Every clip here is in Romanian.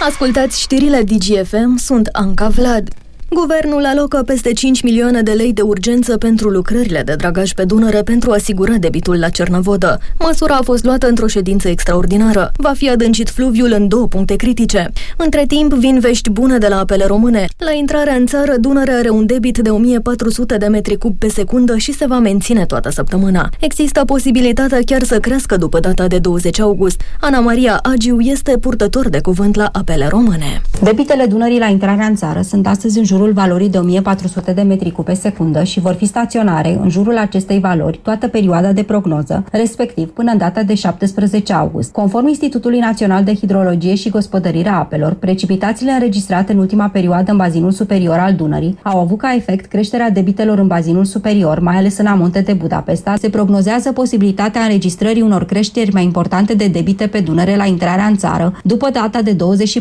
Ascultați știrile DGFM, sunt Anca Vlad. Guvernul alocă peste 5 milioane de lei de urgență pentru lucrările de dragaj pe Dunăre pentru a asigura debitul la Cernavodă. Măsura a fost luată într-o ședință extraordinară. Va fi adâncit fluviul în 2 puncte critice. Între timp, vin vești bune de la Apele Române. La intrarea în țară, Dunăre are un debit de 1400 de metri cub pe secundă și se va menține toată săptămâna. Există posibilitatea chiar să crească după data de 20 august. Ana Maria Agiu este purtător de cuvânt la Apele Române. Debitele Dunării la intrarea în țară sunt astăzi în jurul valorii de 1400 de metri cub pe secundă și vor fi staționare în jurul acestei valori toată perioada de prognoză, respectiv până în data de 17 august. Conform Institutului Național de Hidrologie și Gospodărirea Apelor, precipitațiile înregistrate în ultima perioadă în bazinul superior al Dunării au avut ca efect creșterea debitelor în bazinul superior, mai ales în amonte de Budapesta. Se prognozează posibilitatea înregistrării unor creșteri mai importante de debite pe Dunăre la intrarea în țară, după data de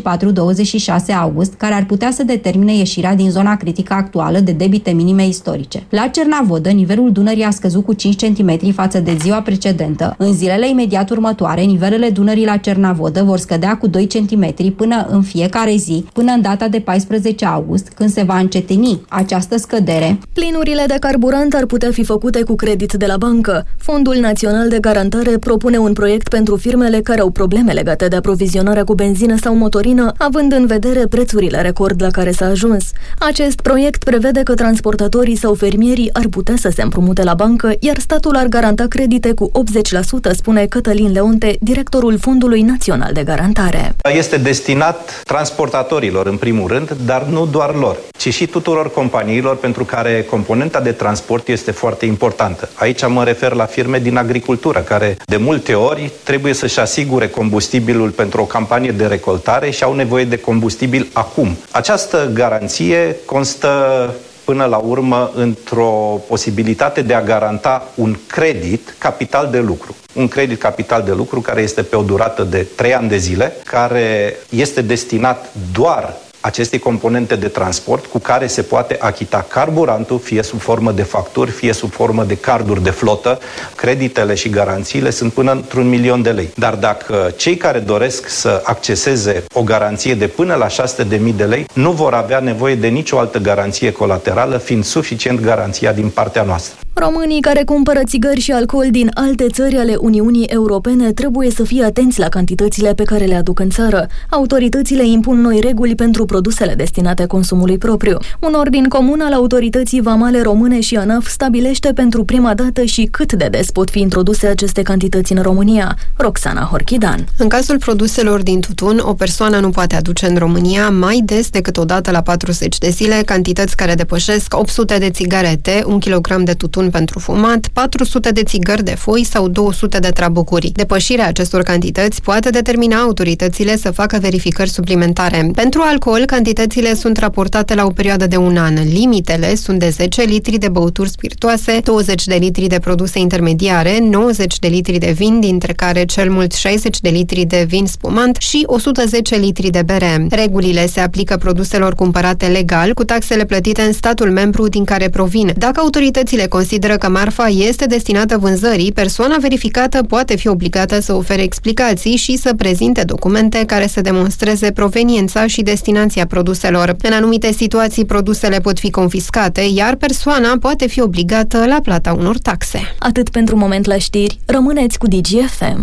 24-26 august, care ar putea să determine ieșirea din zona critică actuală de debite minime istorice. La Cernavodă, nivelul Dunării a scăzut cu 5 cm față de ziua precedentă. În zilele imediat următoare, nivelele Dunării la Cernavodă vor scădea cu 2 cm până în fiecare zi, până în data de 14 august, când se va încetini această scădere. Plinurile de carburant ar putea fi făcute cu credit de la bancă. Fondul Național de Garantare propune un proiect pentru firmele care au probleme legate de aprovizionarea cu benzină sau motorină, având în vedere prețurile record la care s-a ajuns. Acest proiect prevede că transportatorii sau fermierii ar putea să se împrumute la bancă, iar statul ar garanta credite cu 80%, spune Cătălin Leonte, directorul Fondului Național de Garantare. Este destinat transportatorilor, în primul rând, dar nu doar lor, ci și tuturor companiilor pentru care componenta de transport este foarte importantă. Aici mă refer la firme din agricultură, care de multe ori trebuie să-și asigure combustibilul pentru o campanie de recoltare și au nevoie de combustibil acum. Această garanție constă până la urmă într-o posibilitate de a garanta un credit capital de lucru. Un credit capital de lucru care este pe o durată de 3 ani de zile, care este destinat doar aceste componente de transport cu care se poate achita carburantul, fie sub formă de facturi, fie sub formă de carduri de flotă. Creditele și garanțiile sunt până într-1 milion de lei. Dar dacă cei care doresc să acceseze o garanție de până la 600.000 de lei, nu vor avea nevoie de nicio altă garanție colaterală, fiind suficient garanția din partea noastră. Românii care cumpără țigări și alcool din alte țări ale Uniunii Europene trebuie să fie atenți la cantitățile pe care le aduc în țară. Autoritățile impun noi reguli pentru produsele destinate consumului propriu. Un ordin comun al autorității vamale române și ANAF stabilește pentru prima dată și cât de des pot fi introduse aceste cantități în România. Roxana Horchidan. În cazul produselor din tutun, o persoană nu poate aduce în România mai des decât o dată la 40 de zile cantități care depășesc 800 de țigarete, 1 kg de tutun pentru fumat, 400 de țigări de foi sau 200 de trabucuri. Depășirea acestor cantități poate determina autoritățile să facă verificări suplimentare. Pentru alcool, cantitățile sunt raportate la o perioadă de 1 an. Limitele sunt de 10 litri de băuturi spiritoase, 20 de litri de produse intermediare, 90 de litri de vin, dintre care cel mult 60 de litri de vin spumant și 110 litri de bere. Regulile se aplică produselor cumpărate legal, cu taxele plătite în statul membru din care provin. Dacă autoritățile consideră că marfa este destinată vânzării, persoana verificată poate fi obligată să ofere explicații și să prezinte documente care să demonstreze proveniența și destinația produselor. În anumite situații, produsele pot fi confiscate, iar persoana poate fi obligată la plata unor taxe. Atât pentru moment la știri. Rămâneți cu DGFM.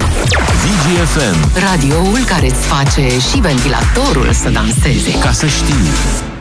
DGFM, radioul care îți face și ventilatorul să danseze. Ca să știi.